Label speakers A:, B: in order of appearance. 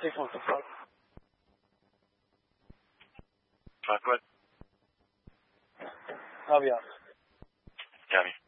A: Just want to call.
B: Go ahead.
A: Aviar.
B: Copy.